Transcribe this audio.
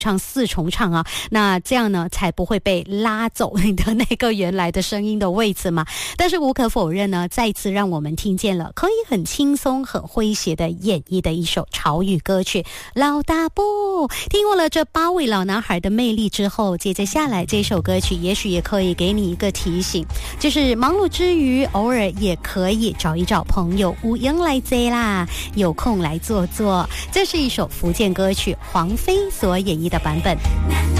唱四重唱啊，那这样呢才不会被拉走你的那个原来的声音的位置嘛。但是无可否认呢，再一次让我们听见了可以很轻松很诙谐的演绎的一首潮语歌曲老大不。听过了这8位老男孩的魅力之后，接着下来这首歌曲也许也可以给你一个提醒，就是忙碌之余偶尔也可以找一找朋友无影来追啦，有空来坐坐。这是一首福建歌曲黄飞所演绎的版本。